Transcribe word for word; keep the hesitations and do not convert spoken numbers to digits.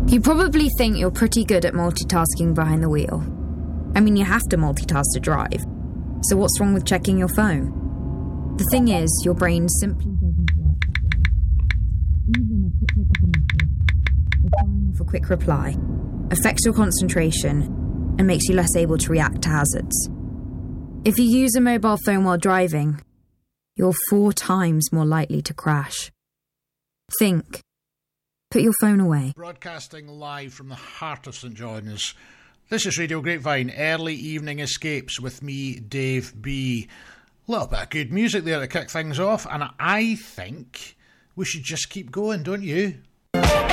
You probably think you're pretty good at multitasking behind the wheel. I mean, you have to multitask to drive. So what's wrong with checking your phone? The thing is, your brain simply doesn't work that way. Even a quick look at the message, or firing off a quick reply, affects your concentration and makes you less able to react to hazards. If you use a mobile phone while driving, you're four times more likely to crash. Think. Put your phone away. Broadcasting live from the heart of St John's. This is Radio Grapevine, Early Evening Escapes with me, Dave B. A little bit of good music there to kick things off, and I think we should just keep going, don't you?